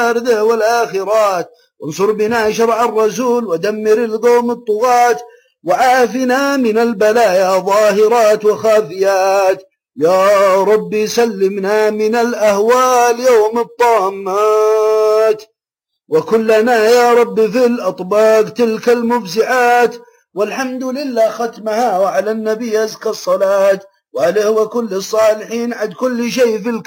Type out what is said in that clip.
الدار ذا والآخرات، وانصر بنا شرع الرسول ودمر القوم الطغاة، وعافنا من البلايا ظاهرات وخافيات. يا رب سلمنا من الأهوال يوم الطامات، وكلنا يا رب في الأطباق تلك المفزعات. والحمد لله ختمها، وعلى النبي أزكى الصلاة، وعليه وكل الصالحين عد كل شيء في